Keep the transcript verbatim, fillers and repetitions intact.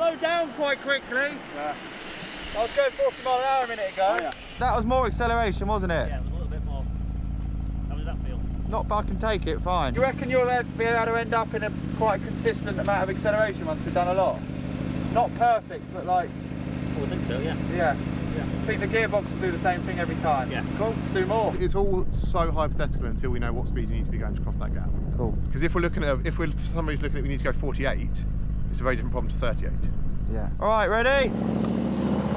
slowed down quite quickly. Yeah. I was going forty mile an hour a minute ago. Oh, yeah. That was more acceleration, wasn't it? Yeah, it was a little bit more. How does that feel? Not, but I can take it fine. You reckon you'll be able to end up in a quite consistent amount of acceleration once we've done a lot? Not perfect, but like... Oh, I think so, yeah. Yeah. Yeah. I think the gearbox will do the same thing every time. Yeah. Cool, let's do more. It's all so hypothetical until we know what speed you need to be going to cross that gap. Cool. Because if we're looking at, if we're somebody's looking at we need to go forty-eight, it's a very different problem to thirty-eight. Yeah. All right, ready?